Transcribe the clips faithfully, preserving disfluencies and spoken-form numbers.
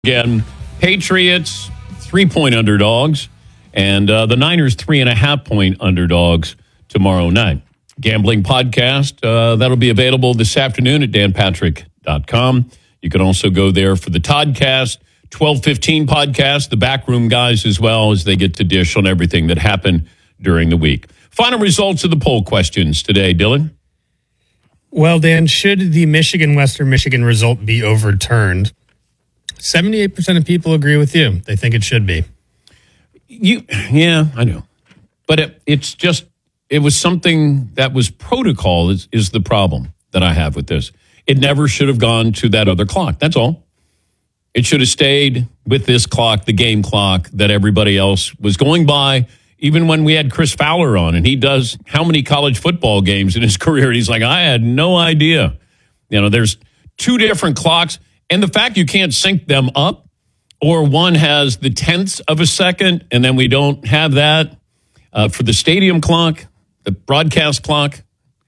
Again, Patriots, three-point underdogs, and uh, the Niners, three-and-a-half-point underdogs tomorrow night. Gambling podcast, uh, that'll be available this afternoon at dan patrick dot com. You can also go there for the Toddcast, twelve fifteen podcast, the Backroom guys as well, as they get to dish on everything that happened during the week. Final results of the poll questions today, Dylan. Well, Dan, should the Michigan-Western Michigan result be overturned? seventy-eight percent of people agree with you. They think it should be. You, yeah, I know. But it, it's just, it was something that was protocol is, is the problem that I have with this. It never should have gone to that other clock. That's all. It should have stayed with this clock, the game clock that everybody else was going by. Even when we had Chris Fowler on, and he does how many college football games in his career, and he's like, I had no idea. You know, there's two different clocks. And the fact you can't sync them up, or one has the tenths of a second, and then we don't have that uh, for the stadium clock, the broadcast clock.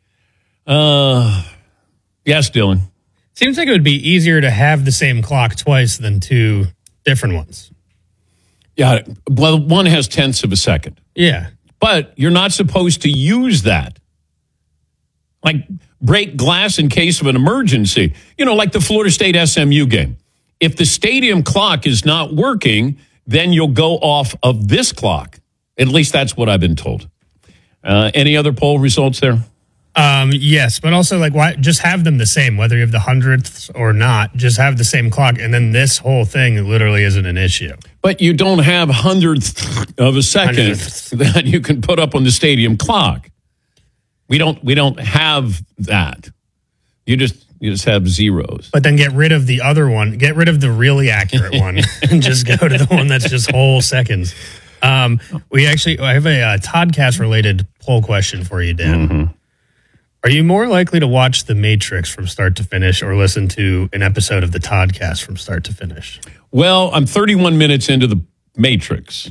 Uh, yes, Dylan. Seems like it would be easier to have the same clock twice than two different ones. Yeah, well, one has tenths of a second. Yeah. But you're not supposed to use that. Like, break glass in case of an emergency. You know, like the Florida State S M U game. If the stadium clock is not working, then you'll go off of this clock. At least that's what I've been told. Uh, any other poll results there? Um, yes, but also, like, why just have them the same, whether you have the hundredths or not. Just have the same clock, and then this whole thing literally isn't an issue. But you don't have hundredths of a second hundredths. That you can put up on the stadium clock. We don't we don't have that. You just you just have zeros. But then get rid of the other one. Get rid of the really accurate one and just go to the one that's just whole seconds. Um, we actually I have a uh, Toddcast related poll question for you, Dan. Mm-hmm. Are you more likely to watch The Matrix from start to finish or listen to an episode of the Toddcast from start to finish? Well, I'm thirty-one minutes into The Matrix.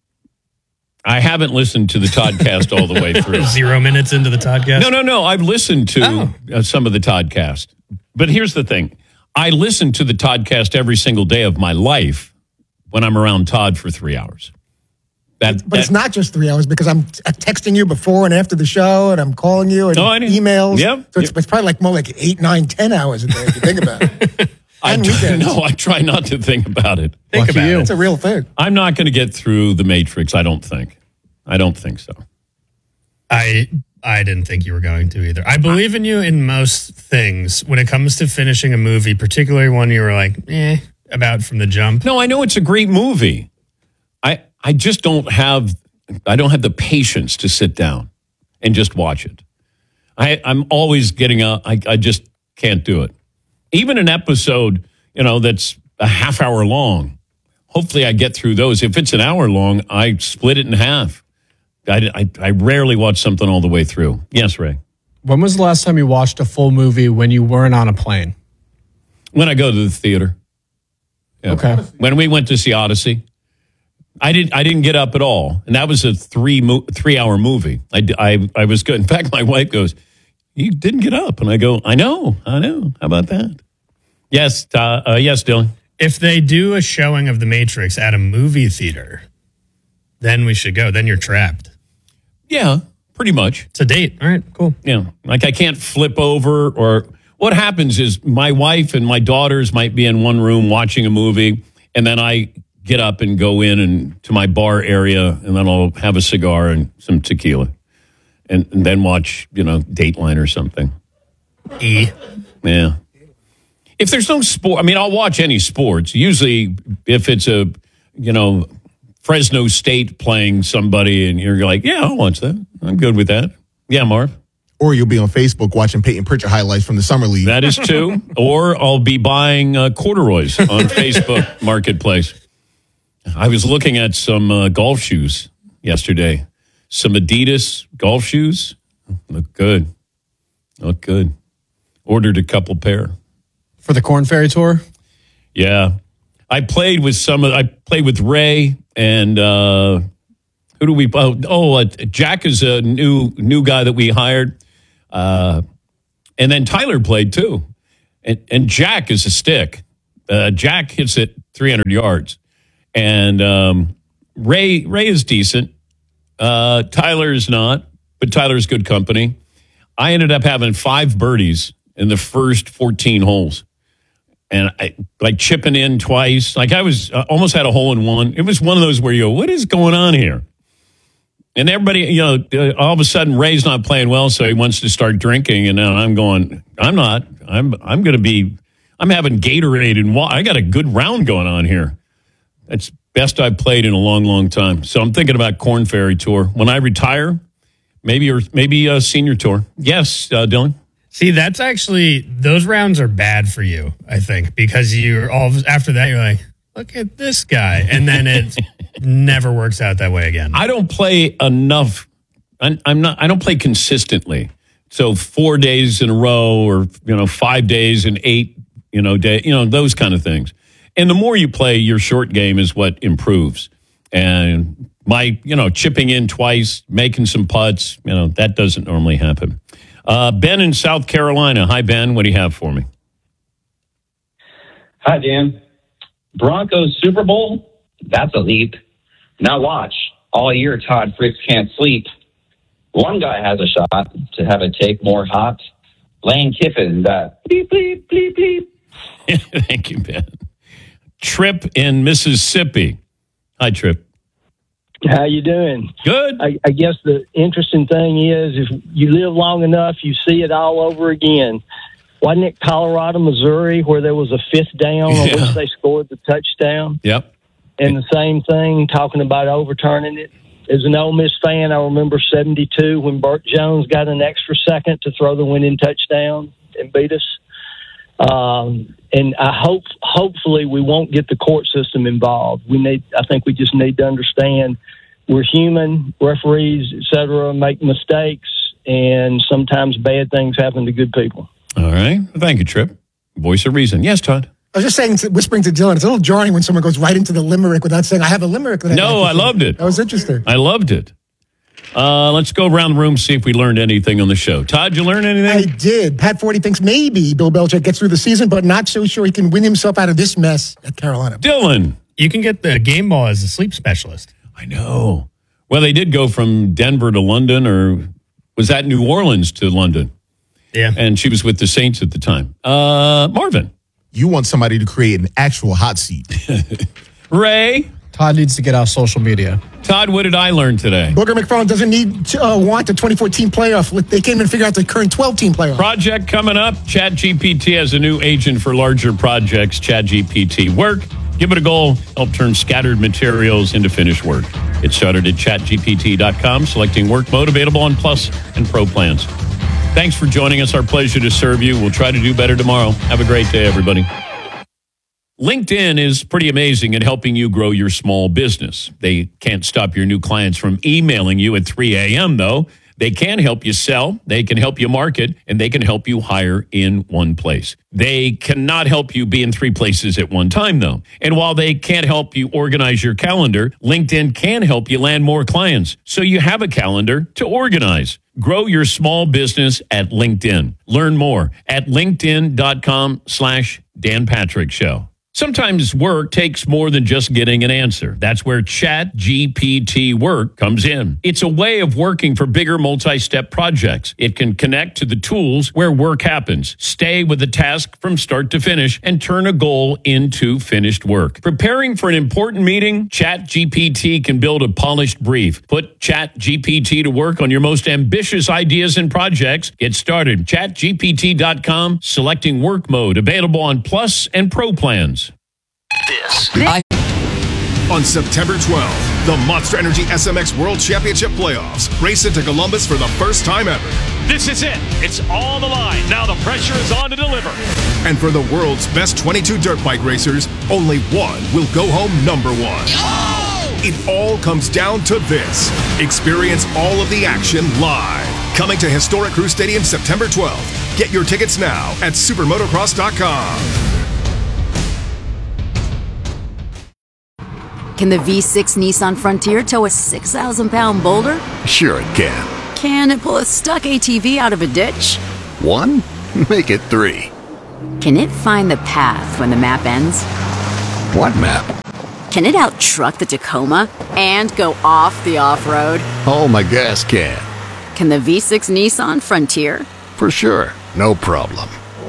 I haven't listened to the Toddcast all the way through. Zero minutes into the Toddcast? No, no, no. I've listened to oh. uh, some of the Toddcast. But here's the thing. I listen to the Toddcast every single day of my life when I'm around Todd for three hours. That, but that, it's not just three hours because I'm texting you before and after the show, and I'm calling you and no, emails. Yep, so it's, yep. it's probably like more like eight, nine, ten hours a day if you think about it. I try, no, I try not to think about it. Think Lucky about you. it. It's a real thing. I'm not going to get through The Matrix, I don't think. I don't think so. I I didn't think you were going to either. I believe in you in most things. When it comes to finishing a movie, particularly one you were like, eh, about from the jump. No, I know it's a great movie. I I just don't have I don't have the patience to sit down and just watch it. I, I'm always getting a, I, I just can't do it. Even an episode, you know, that's a half hour long. Hopefully I get through those. If it's an hour long, I split it in half. I, I, I rarely watch something all the way through. Yes, Ray. When was the last time you watched a full movie when you weren't on a plane? When I go to the theater. Yeah. Okay. When we went to see Odyssey. I didn't. I didn't get up at all, and that was a three mo- three hour movie. I, I I was good. In fact, my wife goes, "You didn't get up," and I go, "I know, I know. How about that?" Yes, uh, uh, yes, Dylan. If they do a showing of The Matrix at a movie theater, then we should go. Then you're trapped. Yeah, pretty much. It's a date. All right, cool. Yeah, like I can't flip over. Or what happens is my wife and my daughters might be in one room watching a movie, and then I get up and go in and to my bar area, and then I'll have a cigar and some tequila, and, and then watch, you know, Dateline or something. E. Yeah. If there's no sport, I mean, I'll watch any sports. Usually, if it's a, you know, Fresno State playing somebody, and you're like, yeah, I'll watch that. I'm good with that. Yeah, Marv. Or you'll be on Facebook watching Peyton Pritchard highlights from the Summer League. That is true. Or I'll be buying uh, corduroys on Facebook Marketplace. I was looking at some uh, golf shoes yesterday. Some Adidas golf shoes. Look good. Look good. Ordered a couple pair. For the Corn Ferry Tour? Yeah. I played with some of, I played with Ray and uh, who do we, oh, oh uh, Jack is a new new guy that we hired. Uh, and then Tyler played too. And, and Jack is a stick. Uh, Jack hits it three hundred yards. And um, Ray Ray is decent. Uh, Tyler's not, but Tyler's good company. I ended up having five birdies in the first fourteen holes. And I, like chipping in twice. Like I was uh, almost had a hole in one. It was one of those where you go, what is going on here? And everybody, you know, uh, all of a sudden Ray's not playing well, so he wants to start drinking. And now I'm going, I'm not. I'm I'm going to be, I'm having Gatorade and water. I got a good round going on here. That's best I've played in a long, long time. So I'm thinking about Corn Ferry Tour. When I retire, maybe or maybe a senior tour. Yes, uh, Dylan? See, that's actually, those rounds are bad for you, I think, because you're all, after that, you're like, look at this guy. And then it never works out that way again. I don't play enough. I'm, I'm not, I don't play consistently. So four days in a row or, you know, five days and eight, you know, day, you know, those kind of things. And the more you play, your short game is what improves. And my, you know, chipping in twice, making some putts, you know, that doesn't normally happen. Uh, Ben in South Carolina. Hi, Ben. What do you have for me? Hi, Dan. Broncos Super Bowl? That's a leap. Now watch. All year, Todd Fritz can't sleep. One guy has a shot to have it take more hot. Lane Kiffin, that bleep, bleep, bleep, bleep. Thank you, Ben. Trip in Mississippi. Hi, Trip. How you doing? Good. I, I guess the interesting thing is if you live long enough, you see it all over again. Wasn't it Colorado, Missouri, where there was a fifth down on Yeah. which they scored the touchdown? Yep. And the same thing, talking about overturning it. As an Ole Miss fan, I remember seventy-two when Burt Jones got an extra second to throw the winning touchdown and beat us. Um, and I hope, hopefully, we won't get the court system involved. We need, I think, we just need to understand we're human. Referees, et cetera, make mistakes, and sometimes bad things happen to good people. All right. Thank you, Trip. Voice of reason. Yes, Todd. I was just saying, whispering to Dylan, it's a little jarring when someone goes right into the limerick without saying, I have a limerick. That No, like I loved it. That was interesting. I loved it. Uh, let's go around the room, see if we learned anything on the show. Todd, you learn I anything? did. Pat Forty thinks maybe Bill Belichick gets through the season, but not so sure he can win himself out of this mess at Carolina. Dylan. You can get the game ball as a sleep specialist. I know. Well, they did go from Denver to London, or was that New Orleans to London? Yeah. And she was with the Saints at the time. Uh, Marvin. You want somebody to create an actual hot seat. Ray. Todd needs to get out social media. Todd, what did I learn today? Booger McFarland doesn't need to uh, want a twenty fourteen playoff. They can't even figure out the current twelve-team playoff. Project coming up. ChatGPT has a new agent for larger projects, ChatGPT Work. Give it a go. Help turn scattered materials into finished work. Get started at chat G P T dot com, selecting work mode, available on Plus and Pro plans. Thanks for joining us. Our pleasure to serve you. We'll try to do better tomorrow. Have a great day, everybody. LinkedIn is pretty amazing at helping you grow your small business. They can't stop your new clients from emailing you at three a.m., though. They can help you sell, they can help you market, and they can help you hire in one place. They cannot help you be in three places at one time, though. And while they can't help you organize your calendar, LinkedIn can help you land more clients, so you have a calendar to organize. Grow your small business at LinkedIn. Learn more at linkedin.com slash Dan Patrick Show. Sometimes work takes more than just getting an answer. That's where ChatGPT Work comes in. It's a way of working for bigger multi-step projects. It can connect to the tools where work happens, stay with the task from start to finish, and turn a goal into finished work. Preparing for an important meeting? ChatGPT can build a polished brief. Put ChatGPT to work on your most ambitious ideas and projects. Get started. chat G P T dot com, selecting work mode, available on Plus and Pro plans. This. On September twelfth, the Monster Energy S M X World Championship Playoffs race into Columbus for the first time ever. This is it. It's all on the line. Now the pressure is on to deliver. And for the world's best twenty-two dirt bike racers, only one will go home number one. Oh! It all comes down to this. Experience all of the action live. Coming to Historic Crew Stadium September twelfth. Get your tickets now at supermotocross dot com. Can the V six Nissan Frontier tow a six thousand pound boulder? Sure it can. Can it pull a stuck A T V out of a ditch? One? Make it three. Can it find the path when the map ends? What map? Can it out-truck the Tacoma and go off the off-road? Oh, my gas can. Can the V six Nissan Frontier? For sure. No problem.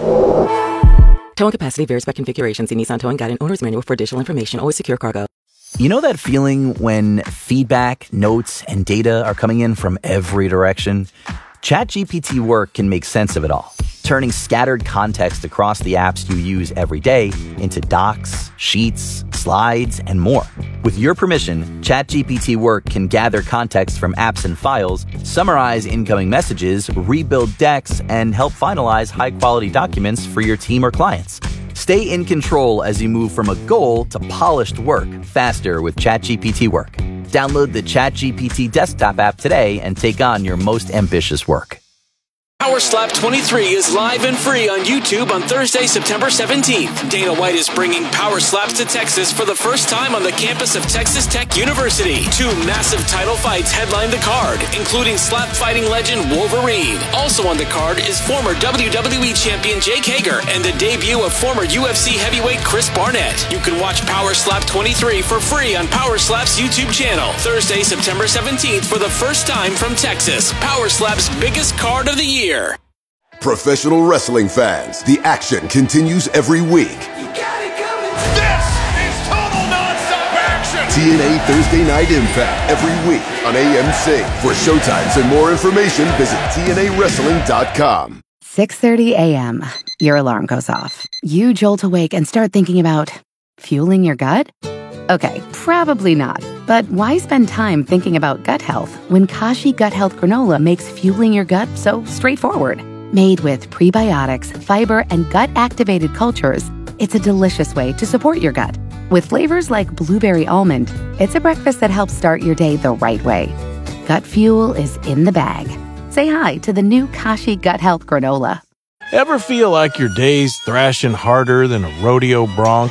Towing capacity varies by configuration. See Nissan Towing Guide and Owner's Manual for additional information. Always secure cargo. You know that feeling when feedback, notes, and data are coming in from every direction? ChatGPT Work can make sense of it all, turning scattered context across the apps you use every day into docs, sheets, slides, and more. With your permission, ChatGPT Work can gather context from apps and files, summarize incoming messages, rebuild decks, and help finalize high-quality documents for your team or clients. Stay in control as you move from a goal to polished work faster with ChatGPT Work. Download the ChatGPT desktop app today and take on your most ambitious work. Power Slap twenty-three is live and free on YouTube on Thursday, September seventeenth. Dana White is bringing Power Slaps to Texas for the first time on the campus of Texas Tech University. Two massive title fights headline the card, including slap fighting legend Wolverine. Also on the card is former W W E champion Jake Hager and the debut of former U F C heavyweight Chris Barnett. You can watch Power Slap twenty-three for free on Power Slap's YouTube channel. Thursday, September seventeenth for the first time from Texas. Power Slap's biggest card of the year. Professional wrestling fans, the action continues every week. You got it coming. This is total nonstop action. T N A Thursday Night Impact every week on A M C. For showtimes and more information, visit T N A wrestling dot com. six thirty a.m. Your alarm goes off. You jolt awake and start thinking about fueling your gut? Okay, probably not. But why spend time thinking about gut health when Kashi Gut Health Granola makes fueling your gut so straightforward? Made with prebiotics, fiber, and gut-activated cultures, it's a delicious way to support your gut. With flavors like blueberry almond, it's a breakfast that helps start your day the right way. Gut fuel is in the bag. Say hi to the new Kashi Gut Health Granola. Ever feel like your day's thrashing harder than a rodeo bronc?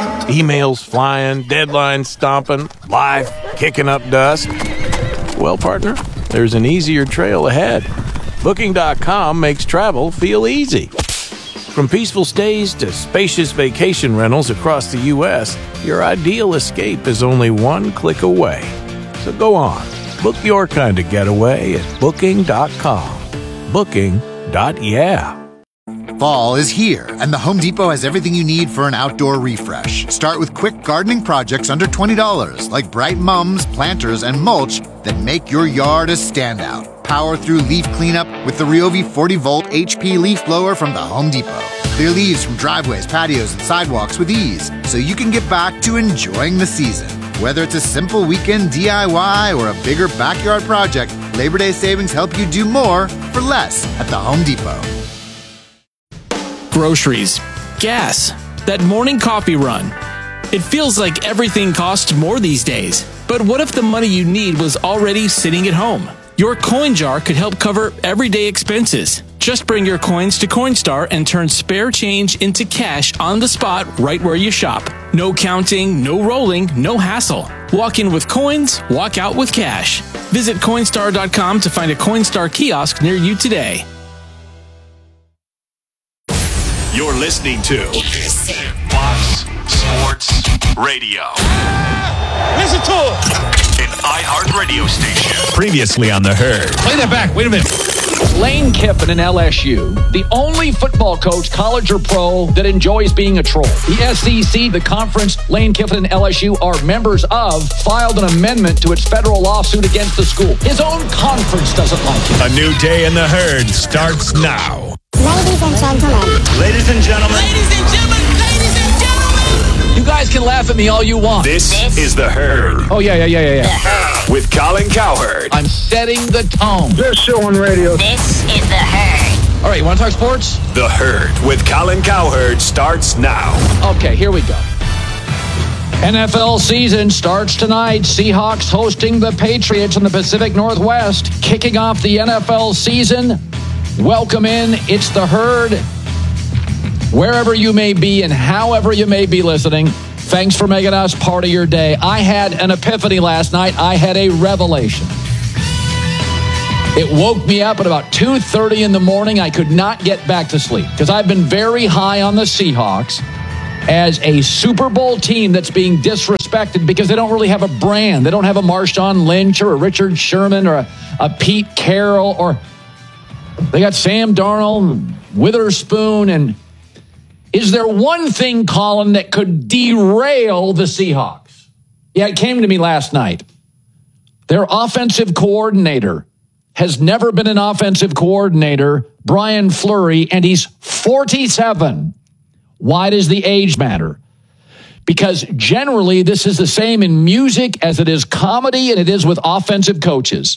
Emails flying, deadlines stomping, life kicking up dust? Well, partner, there's an easier trail ahead. Booking dot com makes travel feel easy. From peaceful stays to spacious vacation rentals across the U S, your ideal escape is only one click away. So go on, book your kind of getaway at Booking dot com. Booking. Yeah. Fall is here, and the Home Depot has everything you need for an outdoor refresh. Start with quick gardening projects under twenty dollars, like bright mums, planters, and mulch that make your yard a standout. Power through leaf cleanup with the Ryobi forty volt H P leaf blower from the Home Depot. Clear leaves from driveways, patios, and sidewalks with ease, so you can get back to enjoying the season. Whether it's a simple weekend D I Y or a bigger backyard project, Labor Day savings help you do more for less at the Home Depot. Groceries, gas, that morning coffee run. It feels like everything costs more these days. But what if the money you need was already sitting at home? Your coin jar could help cover everyday expenses. Just bring your coins to Coinstar and turn spare change into cash on the spot right where you shop. No counting, no rolling, no hassle. Walk in with coins, walk out with cash. Visit Coinstar dot com to find a Coinstar kiosk near you today. You're listening to Fox Sports Radio. Listen to it. An iHeart radio station. Previously on The Herd. Play that back. Wait a minute. Lane Kiffin in L S U, the only football coach, college or pro, that enjoys being a troll. The S E C, the conference Lane Kiffin and L S U are members of, filed an amendment to its federal lawsuit against the school. His own conference doesn't like it. A new day in The Herd starts now. Ladies and gentlemen. Ladies and gentlemen. Ladies and gentlemen. Ladies and gentlemen. You guys can laugh at me all you want. This, this is The Herd. Oh, yeah, yeah, yeah, yeah, yeah. With Colin Cowherd. I'm setting the tone. This show on radio. This is The Herd. All right, you want to talk sports? The Herd with Colin Cowherd starts now. Okay, here we go. N F L season starts tonight. Seahawks hosting the Patriots in the Pacific Northwest. Kicking off the N F L season. Welcome in. It's The Herd. Wherever you may be and however you may be listening, thanks for making us part of your day. I had an epiphany last night. I had a revelation. It woke me up at about two thirty in the morning. I could not get back to sleep because I've been very high on the Seahawks. as a Super Bowl team that's being disrespected because they don't really have a brand. They don't have a Marshawn Lynch or a Richard Sherman or a, a Pete Carroll, or they got Sam Darnold, Witherspoon. And is there one thing, Colin, that could derail the Seahawks? Yeah, it came to me last night. Their offensive coordinator has never been an offensive coordinator, Brian Fleury, and he's forty-seven. Why does the age matter? Because generally this is the same in music as it is comedy and it is with offensive coaches.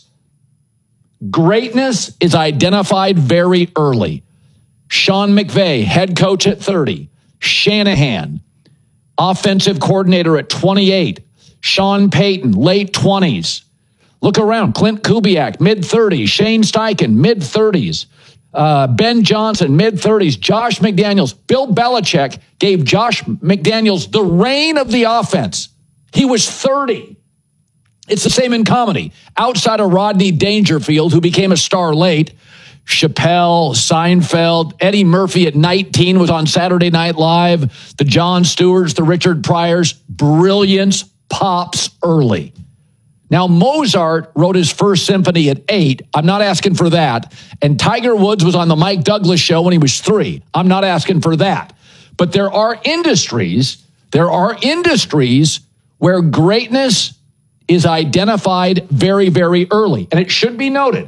Greatness is identified very early. Sean McVay, head coach at thirty. Shanahan, offensive coordinator at twenty-eight. Sean Payton, late twenties. Look around. Clint Kubiak, mid-thirties. Shane Steichen, mid-thirties. Uh, Ben Johnson, mid-thirties. Josh McDaniels. Bill Belichick gave Josh McDaniels the reign of the offense. He was thirty. It's the same in comedy. Outside of Rodney Dangerfield, who became a star late, Chappelle, Seinfeld, Eddie Murphy at nineteen was on Saturday Night Live. The Jon Stewarts, the Richard Pryors. Brilliance pops early. Now, Mozart wrote his first symphony at eight. I'm not asking for that. And Tiger Woods was on the Mike Douglas show when he was three. I'm not asking for that. But there are industries, there are industries where greatness is identified very, very early. And it should be noted,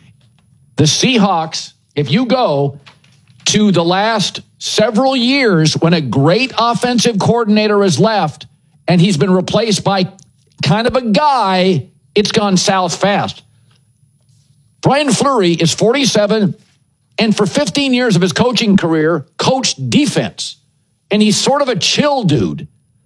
the Seahawks, if you go to the last several years when a great offensive coordinator has left and he's been replaced by kind of a guy, it's gone south fast. Brian Fleury is forty-seven, and for fifteen years of his coaching career, coached defense. And he's sort of a chill dude.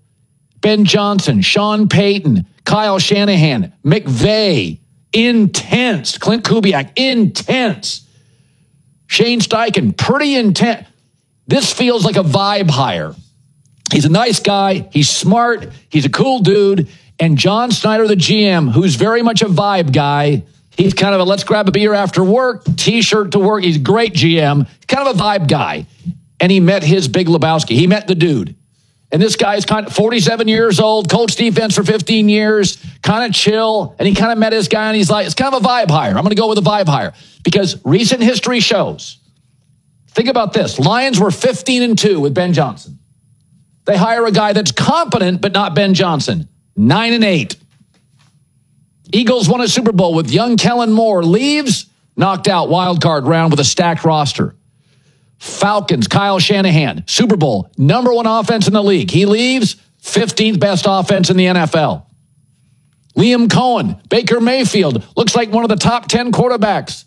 Ben Johnson, Sean Payton, Kyle Shanahan, McVay, intense. Clint Kubiak, intense. Shane Steichen, pretty intense. This feels like a vibe hire. He's a nice guy. He's smart. He's a cool dude. And John Snyder, the G M, who's very much a vibe guy, he's kind of a let's grab a beer after work, T-shirt to work. He's a great G M, kind of a vibe guy. And he met his Big Lebowski. He met the dude. And this guy's kind of forty-seven years old, coached defense for fifteen years, kind of chill. And he kind of met his guy, and he's like, it's kind of a vibe hire. I'm going to go with a vibe hire. Because recent history shows, think about this. Lions were fifteen and two with Ben Johnson. They hire a guy that's competent, but not Ben Johnson. Nine and eight. Eagles won a Super Bowl with young Kellen Moore. Leaves, knocked out wild card round with a stacked roster. Falcons, Kyle Shanahan, Super Bowl, number one offense in the league. He leaves, fifteenth best offense in the N F L. Liam Cohen, Baker Mayfield, looks like one of the top ten quarterbacks.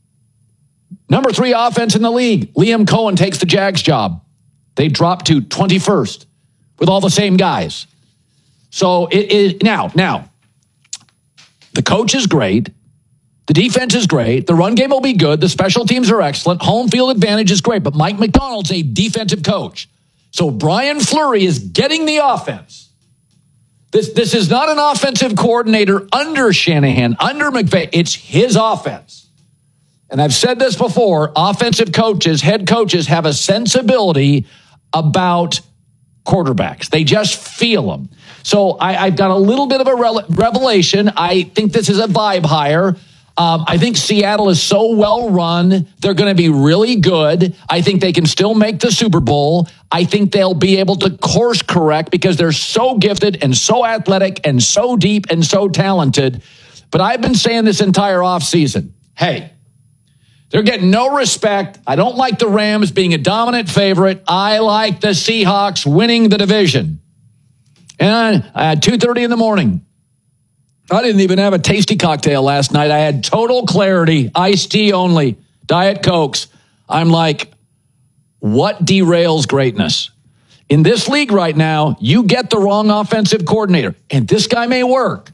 Number three offense in the league. Liam Cohen takes the Jags job. They drop to twenty-first with all the same guys. So it is now, now, the coach is great. The defense is great. The run game will be good. The special teams are excellent. Home field advantage is great. But Mike McDonald's a defensive coach. So Brian Fleury is getting the offense. This, this is not an offensive coordinator under Shanahan, under McVay. It's his offense. And I've said this before, offensive coaches, head coaches have a sensibility about quarterbacks. They just feel them. So I, I've got a little bit of a re- revelation. I think this is a vibe hire. Um, I think Seattle is so well run. They're going to be really good. I think they can still make the Super Bowl. I think they'll be able to course correct because they're so gifted and so athletic and so deep and so talented. But I've been saying this entire offseason, hey, they're getting no respect. I don't like the Rams being a dominant favorite. I like the Seahawks winning the division. And at two thirty in the morning, I didn't even have a tasty cocktail last night. I had total clarity, iced tea only, Diet Cokes. I'm like, what derails greatness? In this league right now, you get the wrong offensive coordinator, and this guy may work.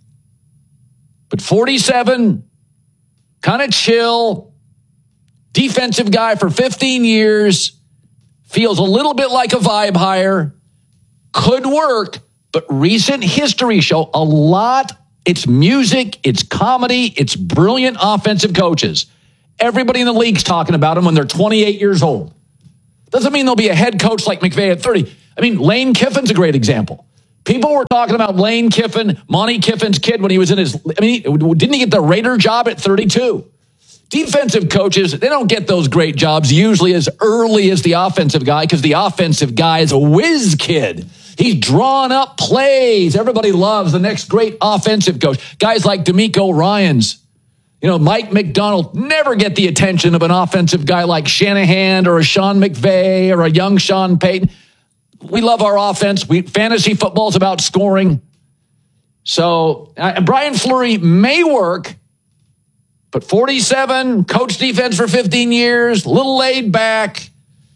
But forty-seven, kind of chill, defensive guy for fifteen years, feels a little bit like a vibe hire, could work, but recent history show a lot. It's music, it's comedy, it's brilliant offensive coaches. Everybody in the league's talking about them when they're twenty-eight years old. Doesn't mean they'll be a head coach like McVay at thirty. I mean, Lane Kiffin's a great example. People were talking about Lane Kiffin, Monty Kiffin's kid when he was in his, I mean, didn't he get the Raider job at thirty-two? Defensive coaches, they don't get those great jobs usually as early as the offensive guy because the offensive guy is a whiz kid. He's drawn up plays. Everybody loves the next great offensive coach. Guys like DeMeco Ryans, you know, Mike McDonald never get the attention of an offensive guy like Shanahan or a Sean McVay or a young Sean Payton. We love our offense. We fantasy football is about scoring. So uh, Brian Fleury may work, but forty-seven, coach defense for fifteen years, a little laid back.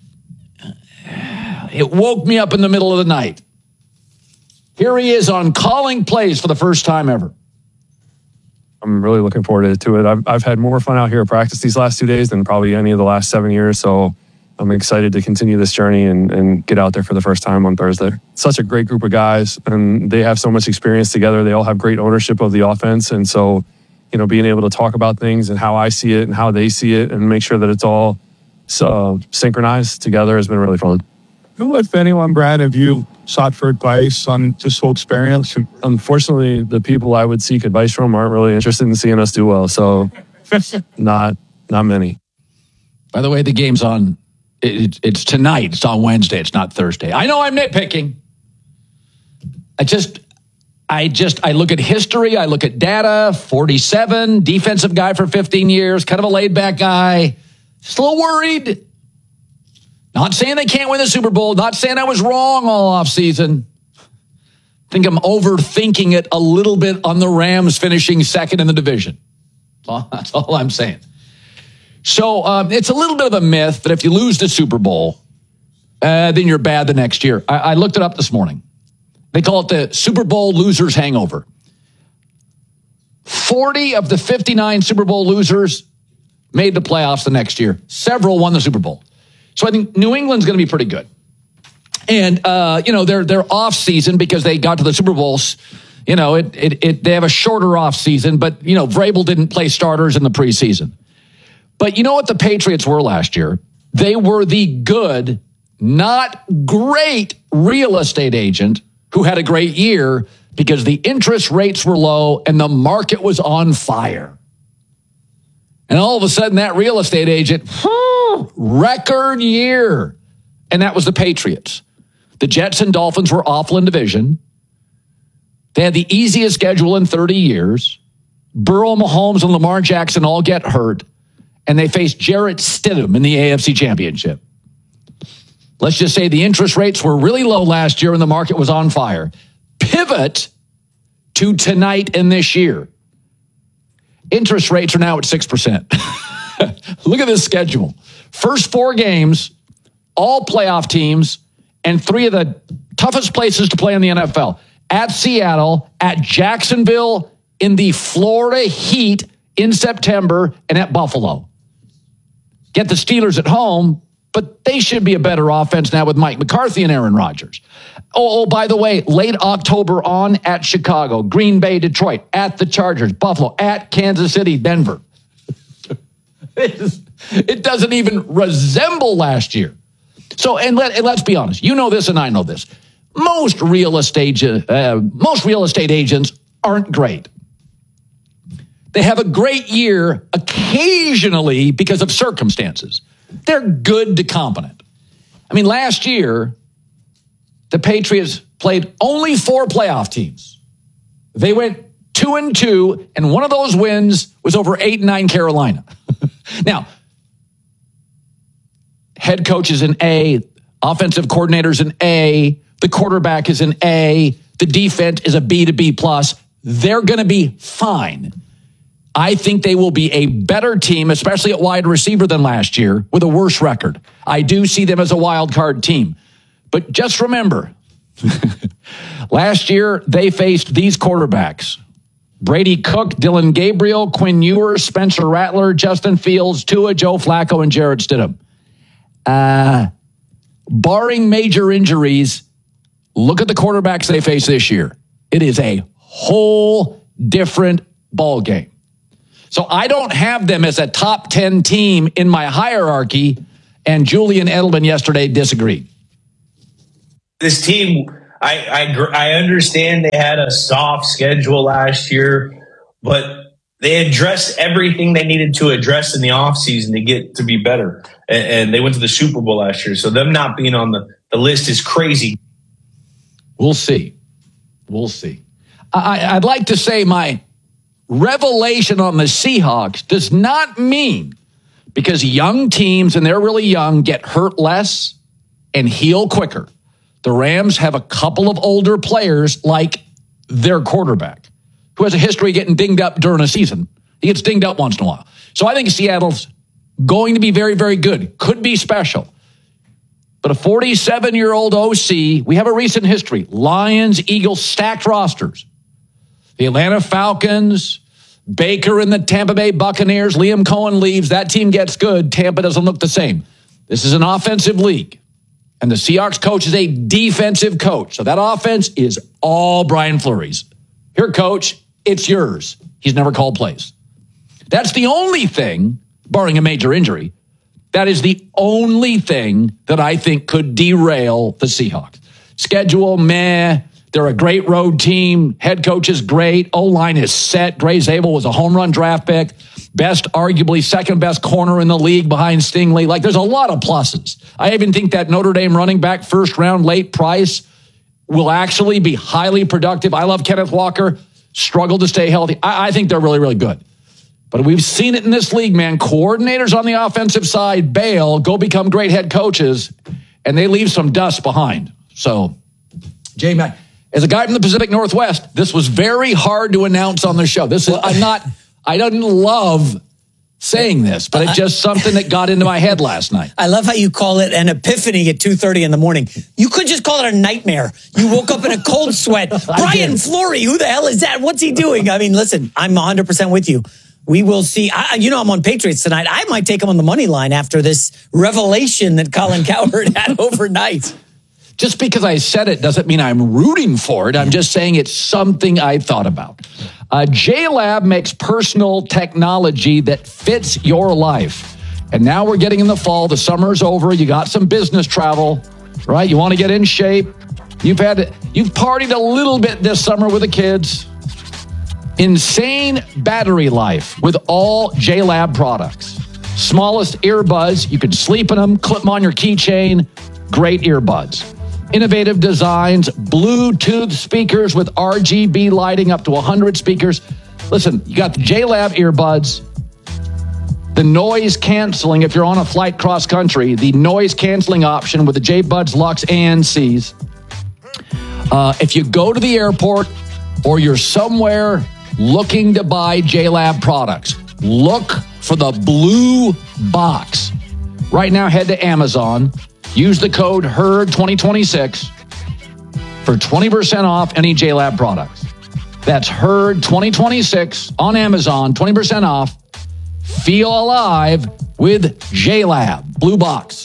It woke me up in the middle of the night. Here he is on calling plays for the first time ever. I'm really looking forward to it. I've, I've had more fun out here at practice these last two days than probably any of the last seven years. So I'm excited to continue this journey and, and get out there for the first time on Thursday. Such a great group of guys, and they have so much experience together. They all have great ownership of the offense. And so, you know, being able to talk about things and how I see it and how they see it and make sure that it's all uh, synchronized together has been really fun. Who, if anyone, Brad, have you sought for advice on this whole experience? Unfortunately, the people I would seek advice from aren't really interested in seeing us do well. So not not many. By the way, the game's on. It, it's tonight. It's on Wednesday. It's not Thursday. I know I'm nitpicking. I just, I just, I look at history. I look at data. forty-seven, defensive guy for fifteen years, kind of a laid back guy. Just a little worried. Not saying they can't win the Super Bowl. Not saying I was wrong all offseason. I think I'm overthinking it a little bit on the Rams finishing second in the division. That's all I'm saying. So um, it's a little bit of a myth that if you lose the Super Bowl, uh, then you're bad the next year. I, I looked it up this morning. They call it the Super Bowl losers hangover. forty of the fifty-nine Super Bowl losers made the playoffs the next year. Several won the Super Bowl. So I think New England's going to be pretty good. And, uh, you know, they're, they're off season because they got to the Super Bowls. You know, it, it, it, they have a shorter off season, but, you know, Vrabel didn't play starters in the preseason. But you know what the Patriots were last year? They were the good, not great real estate agent who had a great year because the interest rates were low and the market was on fire. And all of a sudden, that real estate agent, record year. And that was the Patriots. The Jets and Dolphins were awful in division. They had the easiest schedule in thirty years. Burrow, Mahomes, and Lamar Jackson all get hurt. And they faced Jarrett Stidham in the A F C Championship. Let's just say the interest rates were really low last year and the market was on fire. Pivot to tonight and this year. Interest rates are now at six percent. Look at this schedule. First four games, all playoff teams, and three of the toughest places to play in the N F L. At Seattle, at Jacksonville, in the Florida heat in September, and at Buffalo. Get the Steelers at home, but they should be a better offense now with Mike McCarthy and Aaron Rodgers. Oh, oh, by the way, late October on at Chicago, Green Bay, Detroit, at the Chargers, Buffalo, at Kansas City, Denver. It doesn't even resemble last year. So, and, let, and let's be honest, you know this and I know this. Most real estate, uh, most real estate agents aren't great. They have a great year occasionally because of circumstances. They're good to competent. I mean, last year, the Patriots played only four playoff teams. They went two and two, and one of those wins was over eight and nine Carolina. Now, head coach is an A, offensive coordinator is an A, the quarterback is an A, the defense is a B to B plus. They're going to be fine. I think they will be a better team, especially at wide receiver than last year, with a worse record. I do see them as a wild card team. But just remember, last year they faced these quarterbacks. Brady Cook, Dylan Gabriel, Quinn Ewers, Spencer Rattler, Justin Fields, Tua, Joe Flacco, and Jarrett Stidham. Uh, barring major injuries, look at the quarterbacks they face this year. It is a whole different ball game. So I don't have them as a top ten team in my hierarchy, and Julian Edelman yesterday disagreed. This team, I, I, gr- I understand they had a soft schedule last year, but they addressed everything they needed to address in the offseason to get to be better. And, and they went to the Super Bowl last year. So them not being on the, the list is crazy. We'll see. We'll see. I, I'd like to say my revelation on the Seahawks does not mean because young teams, and they're really young, get hurt less and heal quicker. The Rams have a couple of older players like their quarterback, who has a history of getting dinged up during a season. He gets dinged up once in a while. So I think Seattle's going to be very, very good. Could be special. But a forty-seven-year-old O C, we have a recent history. Lions, Eagles, stacked rosters. The Atlanta Falcons, Baker and the Tampa Bay Buccaneers, Liam Cohen leaves. That team gets good. Tampa doesn't look the same. This is an offensive league. And the Seahawks coach is a defensive coach. So that offense is all Brian Fleury's. Here, coach, it's yours. He's never called plays. That's the only thing, barring a major injury, that is the only thing that I think could derail the Seahawks. Schedule, meh. They're a great road team. Head coach is great. O-line is set. Gray Zabel was a home run draft pick. Best, arguably second best corner in the league behind Stingley. Like, there's a lot of pluses. I even think that Notre Dame running back first round late Price will actually be highly productive. I love Kenneth Walker. Struggled to stay healthy. I, I think they're really, really good. But we've seen it in this league, man. Coordinators on the offensive side bail, go become great head coaches, and they leave some dust behind. So, Jay Mack, as a guy from the Pacific Northwest, this was very hard to announce on the show. This is, I'm not, I don't love saying this, but it's just something that got into my head last night. I love how you call it an epiphany at two thirty in the morning. You could just call it a nightmare. You woke up in a cold sweat. Brian Fleury, who the hell is that? What's he doing? I mean, listen, I'm one hundred percent with you. We will see. I, you know, I'm on Patriots tonight. I might take him on the money line after this revelation that Colin Cowherd had overnight. Just because I said it doesn't mean I'm rooting for it. I'm just saying it's something I thought about. Uh, J-Lab makes personal technology that fits your life. And now we're getting in the fall. The summer's over. You got some business travel, right? You want to get in shape. You've had, you've partied a little bit this summer with the kids. Insane battery life with all J-Lab products. Smallest earbuds. You can sleep in them, clip them on your keychain. Great earbuds. Innovative designs, Bluetooth speakers with R G B lighting, up to one hundred speakers. Listen, you got the J-Lab earbuds, the noise canceling if you're on a flight cross country, the noise canceling option with the J-Buds Lux A N Cs. Uh, if you go to the airport or you're somewhere looking to buy J-Lab products, look for the blue box. Right now, head to Amazon. Use the code H E R D twenty twenty-six for twenty percent off any J-Lab products. That's H E R D twenty twenty-six on Amazon, twenty percent off. Feel alive with J-Lab. Blue box.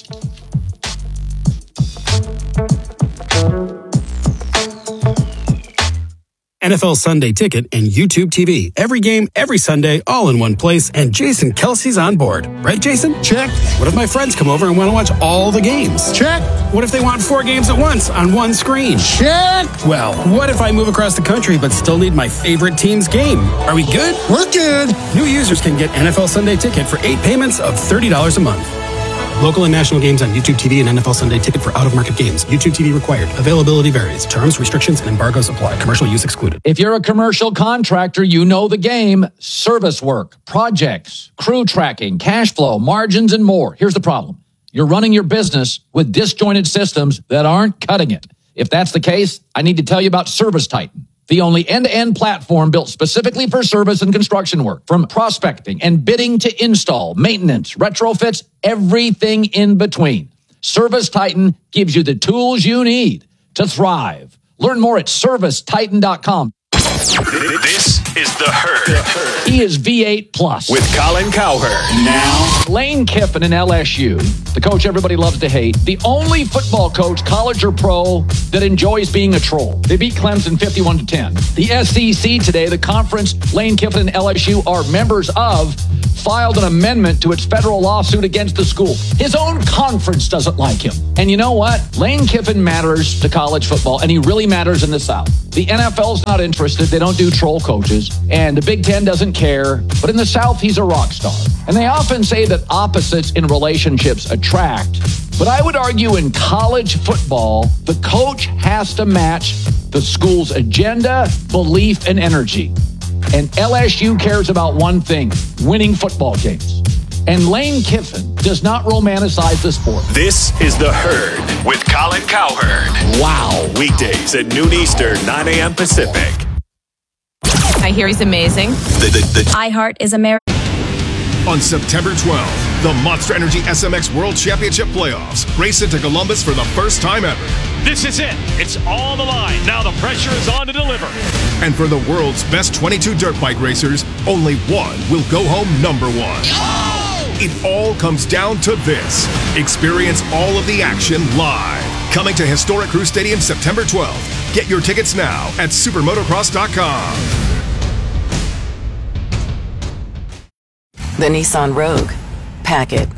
N F L Sunday Ticket and YouTube T V. Every game, every Sunday, all in one place, and Jason Kelsey's on board. Right, Jason? Check. What if my friends come over and want to watch all the games? Check. What if they want four games at once on one screen? Check. Well, what if I move across the country but still need my favorite team's game? Are we good? We're good. New users can get N F L Sunday Ticket for eight payments of thirty dollars a month. Local and national games on YouTube T V and N F L Sunday Ticket for out-of-market games. YouTube T V required. Availability varies. Terms, restrictions, and embargoes apply. Commercial use excluded. If you're a commercial contractor, you know the game. Service work, projects, crew tracking, cash flow, margins, and more. Here's the problem. You're running your business with disjointed systems that aren't cutting it. If that's the case, I need to tell you about Service Titan, the only end-to-end platform built specifically for service and construction work. From prospecting and bidding to install, maintenance, retrofits, everything in between. Service Titan gives you the tools you need to thrive. Learn more at service titan dot com. This is The Herd. He is V eight Plus. With Colin Cowherd. Now, Lane Kiffin in L S U, the coach everybody loves to hate, the only football coach, college or pro, that enjoys being a troll. They beat Clemson fifty-one to ten. The S E C today, the conference Lane Kiffin and L S U are members of, filed an amendment to its federal lawsuit against the school. His own conference doesn't like him. And you know what? Lane Kiffin matters to college football, and he really matters in the South. The N F L's not interested. They don't do troll coaches. And the Big Ten doesn't care. But in the South, he's a rock star. And they often say that opposites in relationships attract. But I would argue in college football, the coach has to match the school's agenda, belief, and energy. And L S U cares about one thing, winning football games. And Lane Kiffin does not romanticize the sport. This is The Herd with Colin Cowherd. Wow. Weekdays at noon Eastern, nine a.m. Pacific. I hear he's amazing. The, the, the, iHeart is America. On September twelfth, the Monster Energy S M X World Championship Playoffs race into Columbus for the first time ever. This is it. It's on the line. Now the pressure is on to deliver. And for the world's best twenty-two dirt bike racers, only one will go home number one. Oh! It all comes down to this. Experience all of the action live. Coming to historic Crew Stadium September twelfth. Get your tickets now at supermotocross dot com. The Nissan Rogue. Pack it.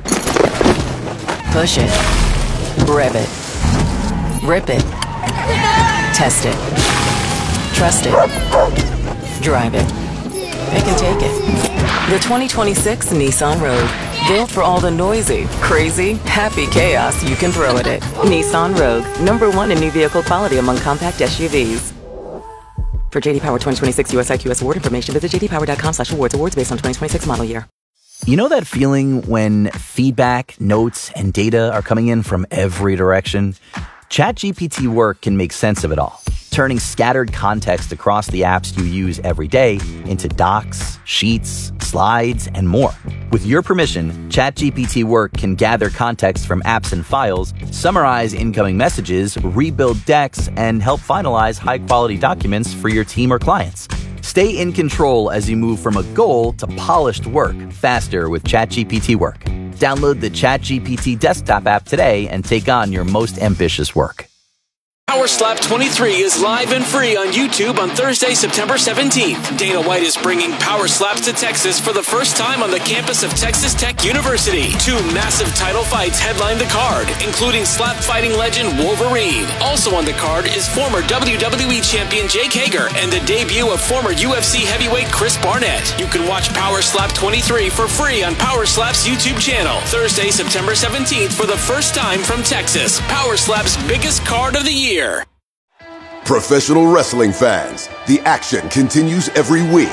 Push it. Rev it. Rip it. Test it. Trust it. Drive it. Pick and take it. The twenty twenty-six Nissan Rogue. Built for all the noisy, crazy, happy chaos you can throw at it. Nissan Rogue. Number one in new vehicle quality among compact S U Vs. For J D Power twenty twenty-six U S I Q S award information, visit j d power dot com slash awards. Awards based on twenty twenty-six model year. You know that feeling when feedback, notes, and data are coming in from every direction? ChatGPT Work can make sense of it all, turning scattered context across the apps you use every day into docs, sheets, slides, and more. With your permission, ChatGPT Work can gather context from apps and files, summarize incoming messages, rebuild decks, and help finalize high-quality documents for your team or clients. Stay in control as you move from a goal to polished work faster with ChatGPT Work. Download the ChatGPT desktop app today and take on your most ambitious work. Power Slap twenty-three is live and free on YouTube on Thursday, September seventeenth. Dana White is bringing Power Slaps to Texas for the first time on the campus of Texas Tech University. Two massive title fights headline the card, including slap fighting legend Wolverine. Also on the card is former W W E champion Jake Hager and the debut of former U F C heavyweight Chris Barnett. You can watch Power Slap twenty-three for free on Power Slap's YouTube channel. Thursday, September seventeenth for the first time from Texas. Power Slap's biggest card of the year. Professional wrestling fans, the action continues every week.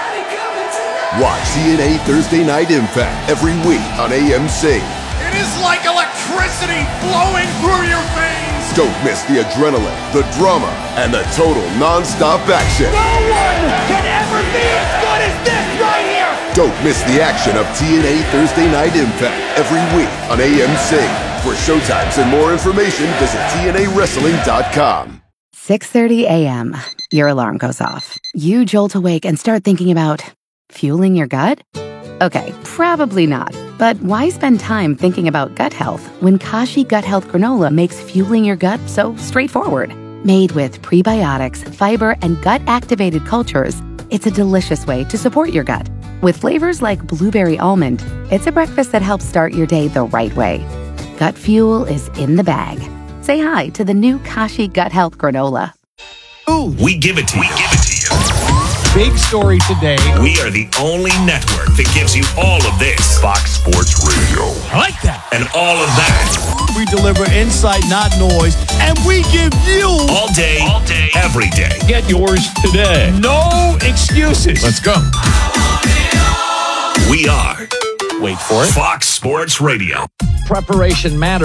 Watch T N A Thursday Night Impact every week on A M C. It is like electricity flowing through your veins. Don't miss the adrenaline, the drama, and the total non-stop action. No one can ever be as good as this right here. Don't miss the action of T N A Thursday Night Impact every week on A M C. For showtimes and more information, visit T N A wrestling dot com. six thirty a.m. Your alarm goes off. You jolt awake and start thinking about fueling your gut? Okay, probably not. But why spend time thinking about gut health when Kashi Gut Health Granola makes fueling your gut so straightforward? Made with prebiotics, fiber, and gut-activated cultures, it's a delicious way to support your gut. With flavors like blueberry almond, it's a breakfast that helps start your day the right way. Gut fuel is in the bag. Say hi to the new Kashi Gut Health Granola. Ooh. We give it to you. We give it to you. Big story today. We are the only network that gives you all of this. Fox Sports Radio. I like that. And all of that. We deliver insight, not noise. And we give you... All day, all day, every day. Get yours today. No excuses. Let's go. We are... Wait for it. Fox Sports Radio. Preparation matters.